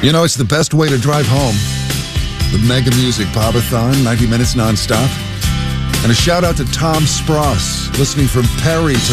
You know, it's the best way to drive home. The Mega Music Pop-a-thon, 90 minutes nonstop. And a shout out to Tom Spross, listening from Perry to